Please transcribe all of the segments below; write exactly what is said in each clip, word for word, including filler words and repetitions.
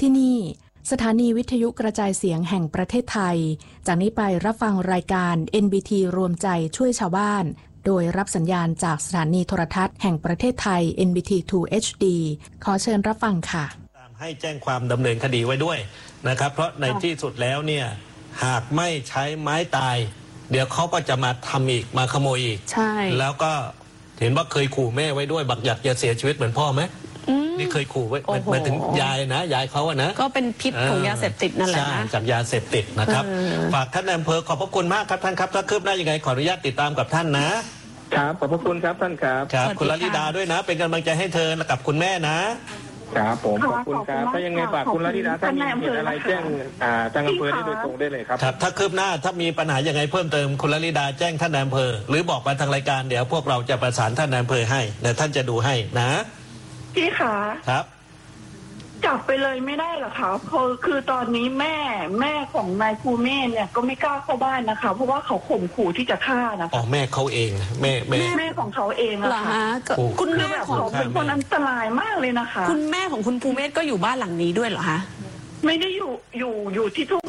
ที่นี่สถานีวิทยุกระจายเสียงแห่งประเทศไทยจากนี้ไปรับฟังรายการ เอ็น บี ที รวมใจช่วยชาวบ้านโดยรับสัญญาณจากสถานีโทรทัศน์แห่งประเทศไทย เอ็น บี ที ทู เอช ดี ขอเชิญรับฟังค่ะให้แจ้งความดำเนินคดีไว้ด้วยนะครับเพราะในที่สุดแล้วเนี่ยหากไม่ใช้ไม้ตายเดี๋ยวเขาก็จะมาทำอีกมาขโมยอีกใช่แล้วก็เห็นว่าเคยขู่แม่ไว้ด้วยบักอยากจะเสียชีวิตเหมือนพ่อไหมนี่เคยขู่ไว้หมายถึงยายนะยายเขาอะนะก็เป็นพิษของยาเสพติดนั่นแหละนะจากยาเสพติดนะครับฝากท่านนายอำเภอขอบพระคุณมากครับท่านครับถ้าคืบหน้ายังไงขออนุญาตติดตามกับท่านนะครับขอบพระคุณครับท่านครับครับคุณลลิดาด้วยนะเป็นกำลังใจให้เธอและกับคุณแม่นะครับผมขอบคุณครับถ้ายังไงฝากคุณลลิดาถ้ามีเหตุอะไรแจ้งทางอำเภอได้โดยตรงได้เลยครับครับถ้าคืบหน้าถ้ามีปัญหายังไงเพิ่มเติมคุณลลิดาแจ้งท่านนายอำเภอหรือบอกมาทางรายการเดี๋ยวพวกเราจะประสานท่านนายอำเภอให้เดี๋ยวท่านจะดูให้นะพี่ขาครับจับไปเลยไม่ได้หรอคะคือคือตอนนี้แม่แม่ของนายภูเมศเนี่ยก็ไม่กล้าเข้าบ้านนะคะเพราะว่าเขาข่มขู่ที่จะฆ่านะคะอ๋อแม่เขาเองแม่แม่แม่ของเขาเองอะค่ะคุณแม่ของเขาเป็นคนอันตรายมากเลยนะคะคุณแม่ของคุณภูเมศก็อยู่บ้านหลังนี้ด้วยเหรอคะไม่ได้อยู่อยู่อยู่ที่ทุ่ง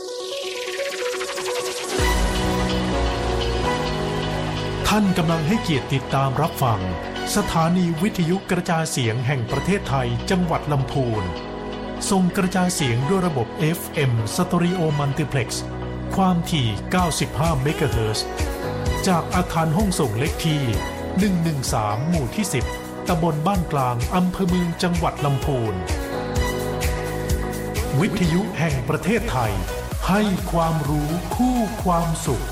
ท่านกำลังให้เกียรติติดตามรับฟังสถานีวิทยุกระจายเสียงแห่งประเทศไทยจังหวัดลำพูนส่งกระจายเสียงด้วยระบบ เอฟ เอ็ม Stereo Multiplex ความถี่เก้าสิบห้าเมกะเฮิรตซ์จากอาคารห้องส่งเลขที่หนึ่งหนึ่งสามหมู่ที่สิบตำบลบ้านกลางอำเภอเมืองจังหวัดลำพูนวิทยุแห่งประเทศไทยให้ความรู้คู่ความสุข